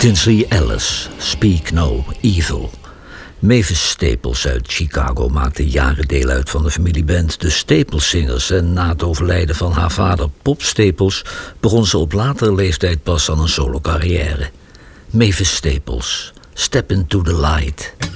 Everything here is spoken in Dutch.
Tinsley Ellis, Speak No Evil. Mavis Staples uit Chicago maakte jaren deel uit van de familieband de Staples Singers en na het overlijden van haar vader Pop Staples begon ze op latere leeftijd pas aan een solo-carrière. Mavis Staples, Step Into the Light.